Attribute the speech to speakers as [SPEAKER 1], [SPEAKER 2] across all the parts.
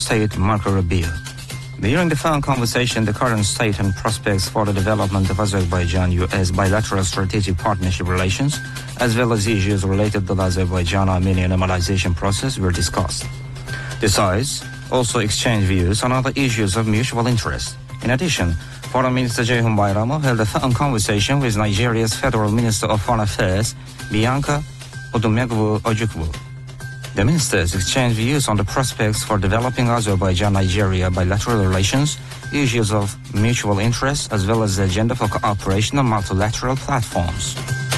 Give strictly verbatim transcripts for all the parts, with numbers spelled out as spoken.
[SPEAKER 1] State Marco Rubio. During the phone conversation, the current state and prospects for the development of Azerbaijan-U S bilateral strategic partnership relations, as well as issues related to the Azerbaijan-Armenian normalization process, were discussed. The sides also exchanged views on other issues of mutual interest. In addition, Foreign Minister Ceyhun Bayramov held a phone conversation with Nigeria's Federal Minister of Foreign Affairs, Bianca Odumegwu Ojukwu. The ministers exchanged views on the prospects for developing Azerbaijan-Nigeria bilateral relations, issues of mutual interest, as well as the agenda for cooperation on multilateral platforms.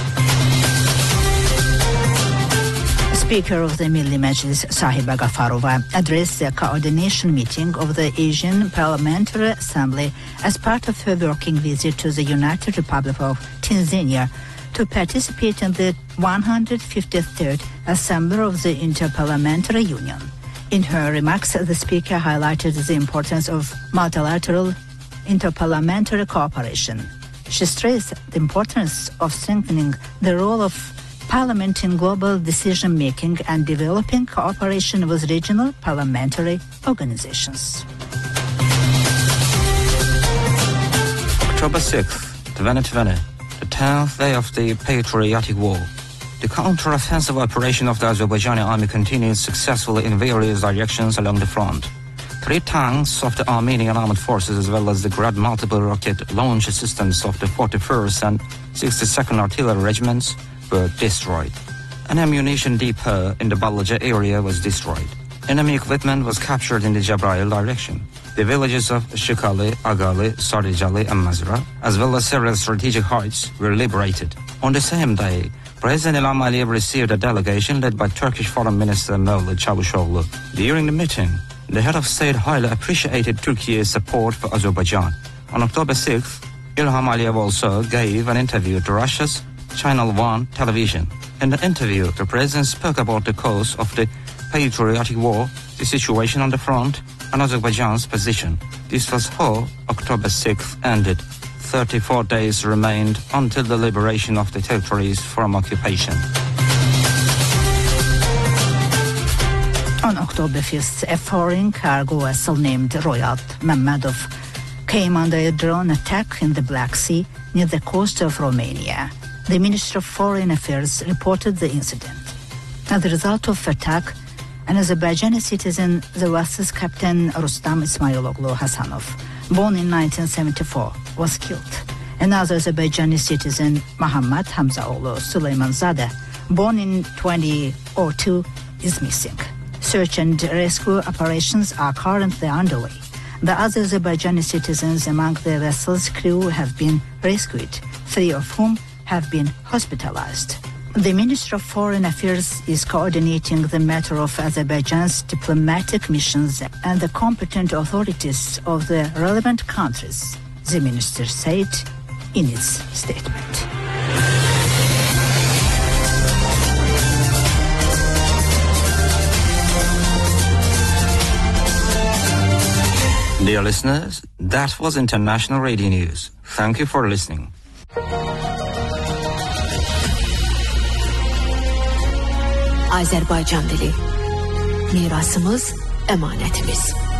[SPEAKER 2] Speaker of the Milli Majlis, Sahiba Ghafarova, addressed the coordination meeting of the Asian Parliamentary Assembly as part of her working visit to the United Republic of Tanzania to participate in the one hundred fifty-third Assembly of the Interparliamentary Union. In her remarks, the Speaker highlighted the importance of multilateral interparliamentary cooperation. She stressed the importance of strengthening the role of Parliament in global decision-making and developing cooperation with regional parliamentary organizations.
[SPEAKER 1] October sixth, twenty twenty. The tenth day of the Patriotic War. The counter-offensive operation of the Azerbaijani army continued successfully in various directions along the front. Three tanks of the Armenian armed forces, as well as the Grad multiple rocket launch systems of the forty-first and sixty-second Artillery Regiments, were destroyed. An ammunition depot in the Balaja area was destroyed. Enemy equipment was captured in the Jabrail direction. The villages of Shikali, Agali, Sarijali and Mazra, as well as several strategic heights, were liberated. On the same day, President Ilham Aliyev received a delegation led by Turkish Foreign Minister Mevlut Çavuşoğlu. During the meeting, the head of state highly appreciated Turkey's support for Azerbaijan. On October sixth, Ilham Aliyev also gave an interview to Russia's Channel One television. In the interview, the president spoke about the cause of the Patriotic War, the situation on the front, and Azerbaijan's position. This was how October sixth ended. thirty-four days remained until the liberation of the territories from occupation.
[SPEAKER 2] On October fifth, a foreign cargo vessel named Royal Mammadov came under a drone attack in the Black Sea near the coast of Romania. The Ministry of Foreign Affairs reported the incident. As a result of the attack, an Azerbaijani citizen, the vessel's captain Rustam Ismailoglu Hasanov, born in nineteen seventy-four, was killed. Another Azerbaijani citizen, Muhammad Hamzaoglu Suleymanzadeh, born in twenty oh two, is missing. Search and rescue operations are currently underway. The other Azerbaijani citizens among the vessel's crew have been rescued, three of whom have been hospitalized. The Ministry of Foreign Affairs is coordinating the matter of Azerbaijan's diplomatic missions and the competent authorities of the relevant countries, the minister said in its statement.
[SPEAKER 1] Dear listeners, that was International Radio News. Thank you for listening.
[SPEAKER 3] Azerbaycan dili. Mirasımız, emanetimiz.